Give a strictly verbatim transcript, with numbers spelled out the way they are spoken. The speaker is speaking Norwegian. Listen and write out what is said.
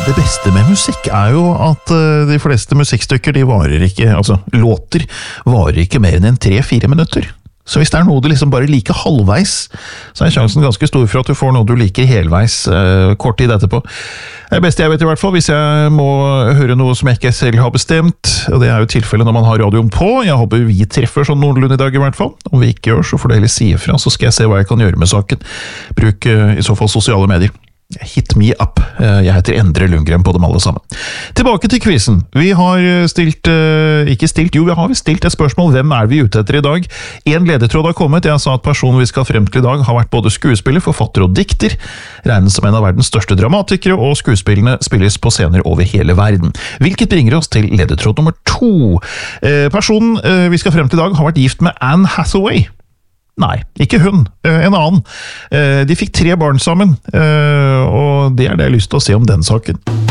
Det beste med musikk er jo at uh, de fleste musikkstykker, de varer ikke, altså låter, varer ikke mer enn en tre-fire minutter. Så hvis det er noe du liksom bare liker halvveis, så er sjansen ganske stor for at du får noe du liker helveis uh, kort tid etterpå. Det er det beste jeg vet i hvert fall, hvis jeg må høre noe som jeg ikke selv har bestemt, og det er jo tilfellet når man har radioen på. Jeg håper vi treffer sånn noenlunde i dag i hvert fall. Om vi ikke gjør, så får du heller si ifra, så skal jeg se hva jeg kan gjøre med saken. Bruk uh, i så fall sosiale medier. Hit me up. Jeg heter Endre Lundgren på dem alle sammen. Tilbake til quizen. Vi har stilt, ikke stilt, jo vi har stilt et spørsmål. Hvem er vi ute etter i dag? En ledetråd har kommet. Jeg sa at personen vi skal frem til i dag har vært både skuespiller, forfatter og dikter. Regnes som en av verdens største dramatikere, og skuespillene spilles på scener over hele verden. Hvilket bringer oss til ledetråd nummer to. Personen vi skal frem til i dag har vært gift med Anne Hathaway. Nei, ikke hun, en annen. De fikk tre barn sammen, og det er det jeg har lyst til å se om den saken.